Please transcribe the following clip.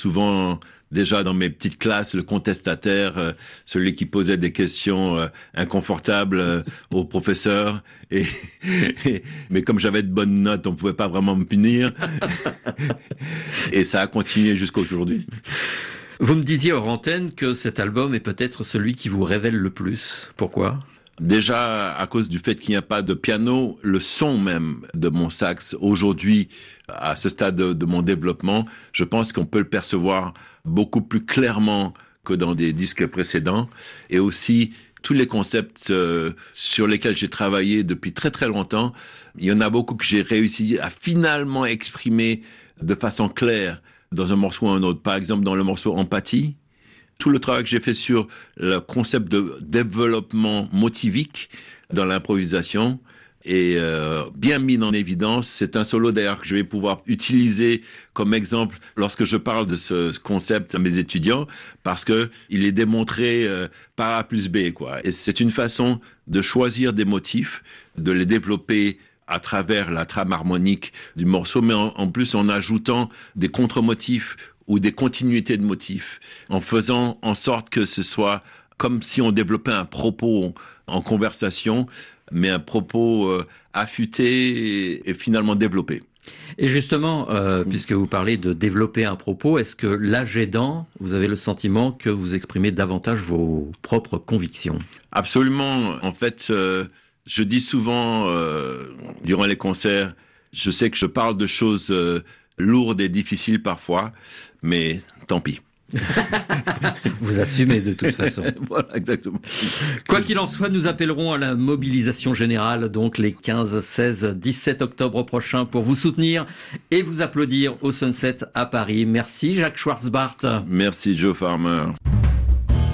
souvent déjà dans mes petites classes, le contestataire, celui qui posait des questions inconfortables aux professeurs. Mais comme j'avais de bonnes notes, on pouvait pas vraiment me punir. Et ça a continué jusqu'à aujourd'hui. Vous me disiez hors antenne que cet album est peut-être celui qui vous révèle le plus. Pourquoi ? Déjà, à cause du fait qu'il n'y a pas de piano, le son même de mon sax, aujourd'hui, à ce stade de mon développement, je pense qu'on peut le percevoir beaucoup plus clairement que dans des disques précédents. Et aussi, tous les concepts sur lesquels j'ai travaillé depuis très très longtemps, il y en a beaucoup que j'ai réussi à finalement exprimer de façon claire dans un morceau ou un autre. Par exemple, dans le morceau Empathie, tout le travail que j'ai fait sur le concept de développement motivique dans l'improvisation est bien mis en évidence. C'est un solo d'ailleurs que je vais pouvoir utiliser comme exemple lorsque je parle de ce concept à mes étudiants, parce que il est démontré par A plus B, quoi. Et c'est une façon de choisir des motifs, de les développer à travers la trame harmonique du morceau, mais en plus en ajoutant des contre-motifs ou des continuités de motifs, en faisant en sorte que ce soit comme si on développait un propos en conversation, mais un propos affûté et finalement développé. Et justement, puisque vous parlez de développer un propos, est-ce que l'âge aidant, vous avez le sentiment que vous exprimez davantage vos propres convictions ? Absolument. En fait, je dis souvent, durant les concerts, je sais que je parle de choses lourdes et difficiles parfois, mais tant pis. Vous assumez de toute façon. Voilà, exactement. Quoi qu'il en soit, nous appellerons à la mobilisation générale, donc les 15, 16, 17 octobre prochains, pour vous soutenir et vous applaudir au Sunset à Paris. Merci Jacques Schwartzbart. Merci Joe Farmer.